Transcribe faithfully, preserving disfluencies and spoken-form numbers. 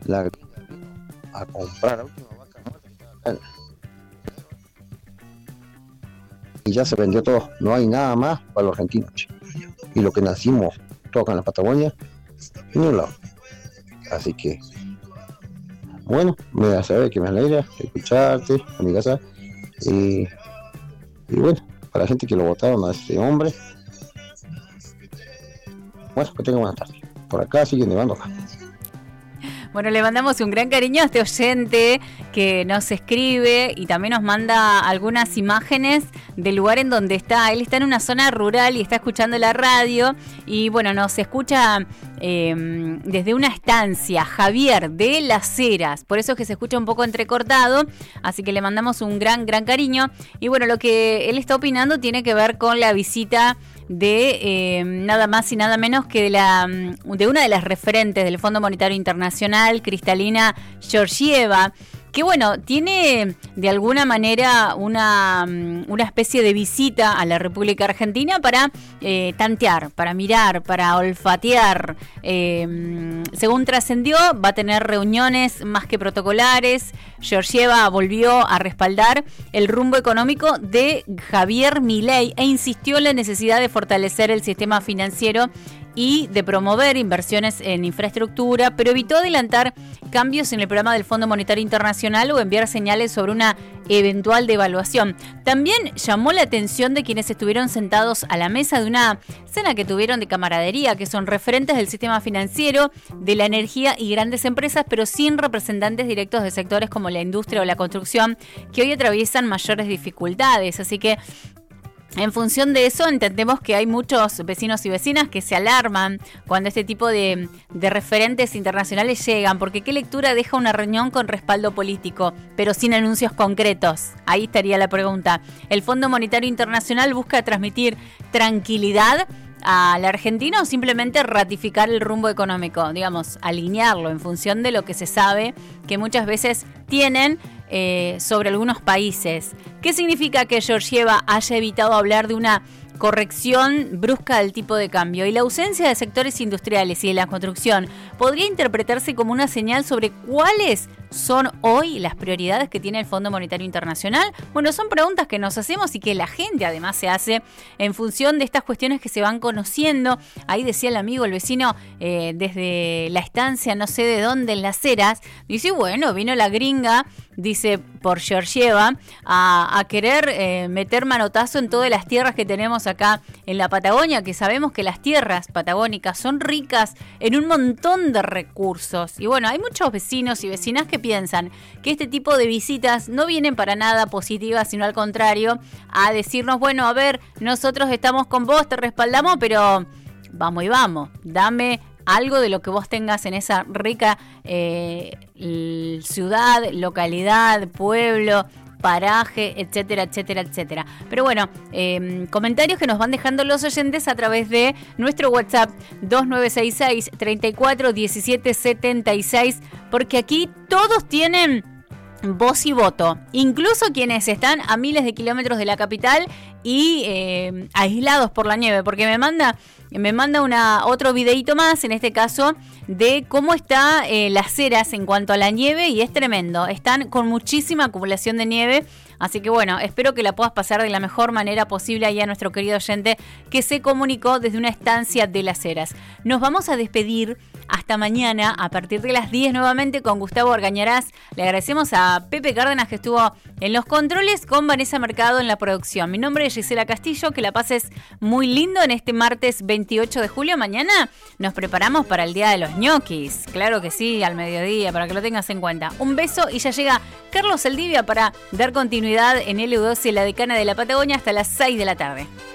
la gringa vino a comprar la última vaca muerta que estaba acá. Y ya se vendió todo, no hay nada más para los argentinos. Y lo que nacimos, todos acá en la Patagonia, ni un lado. Así que, bueno, me da saber que me alegra escucharte, a mi casa. Y, y bueno, para la gente que lo votaron a este hombre, bueno, que tengan buenas tardes. Por acá siguen nevando acá. Bueno, le mandamos un gran cariño a este oyente que nos escribe y también nos manda algunas imágenes del lugar en donde está. Él está en una zona rural y está escuchando la radio y bueno, nos escucha eh, desde una estancia, Javier, de Las Heras. Por eso es que se escucha un poco entrecortado, así que le mandamos un gran, gran cariño. Y bueno, lo que él está opinando tiene que ver con la visita de eh, nada más y nada menos que de, la, de una de las referentes del Fondo Monetario Internacional, Kristalina Georgieva, que bueno, tiene de alguna manera una, una especie de visita a la República Argentina para eh, tantear, para mirar, para olfatear. Eh, según trascendió, va a tener reuniones más que protocolares. Georgieva volvió a respaldar el rumbo económico de Javier Milei e insistió en la necesidad de fortalecer el sistema financiero y de promover inversiones en infraestructura, pero evitó adelantar cambios en el programa del Fondo Monetario Internacional o enviar señales sobre una eventual devaluación. También llamó la atención de quienes estuvieron sentados a la mesa de una cena que tuvieron de camaradería, que son referentes del sistema financiero, de la energía y grandes empresas, pero sin representantes directos de sectores como la industria o la construcción, que hoy atraviesan mayores dificultades. Así que en función de eso, entendemos que hay muchos vecinos y vecinas que se alarman cuando este tipo de, de referentes internacionales llegan, porque ¿qué lectura deja una reunión con respaldo político, pero sin anuncios concretos? Ahí estaría la pregunta. ¿El Fondo Monetario Internacional busca transmitir tranquilidad a la Argentina o simplemente ratificar el rumbo económico? Digamos, alinearlo en función de lo que se sabe que muchas veces tienen Eh, sobre algunos países. ¿Qué significa que Georgieva haya evitado hablar de una corrección brusca del tipo de cambio? Y la ausencia de sectores industriales y de la construcción podría interpretarse como una señal sobre cuáles son hoy las prioridades que tiene el Fondo Monetario Internacional. Bueno, son preguntas que nos hacemos y que la gente además se hace en función de estas cuestiones que se van conociendo. Ahí decía el amigo, el vecino, eh, desde la estancia, no sé de dónde, en Las Heras, dice, bueno, vino la gringa, dice, por Georgieva, a, a querer eh, meter manotazo en todas las tierras que tenemos acá en la Patagonia, que sabemos que las tierras patagónicas son ricas en un montón de recursos. Y bueno, hay muchos vecinos y vecinas que piensan que este tipo de visitas no vienen para nada positivas, sino al contrario, a decirnos, bueno, a ver, nosotros estamos con vos, te respaldamos, pero vamos y vamos, dame algo de lo que vos tengas en esa rica eh, ciudad, localidad, pueblo, paraje, etcétera, etcétera, etcétera. Pero bueno, eh, comentarios que nos van dejando los oyentes a través de nuestro WhatsApp dos nueve seis seis, treinta y cuatro, diecisiete setenta y seis, porque aquí todos tienen voz y voto, incluso quienes están a miles de kilómetros de la capital y eh, aislados por la nieve, porque me manda me manda una otro videito más, en este caso, de cómo está eh, Las Heras en cuanto a la nieve, y es tremendo, están con muchísima acumulación de nieve, así que bueno, espero que la puedas pasar de la mejor manera posible ahí a nuestro querido oyente que se comunicó desde una estancia de Las Heras. Nos vamos a despedir hasta mañana a partir de las diez nuevamente con Gustavo Argañarás. Le agradecemos a Pepe Cárdenas que estuvo en los controles, con Vanessa Mercado en la producción. Mi nombre es Gisela Castillo, que la pases muy lindo en este martes veintiocho de julio. Mañana nos preparamos para el Día de los Ñoquis, claro que sí, al mediodía, para que lo tengas en cuenta. Un beso, y ya llega Carlos Saldivia para dar continuidad en L U doce, la decana de la Patagonia, hasta las seis de la tarde.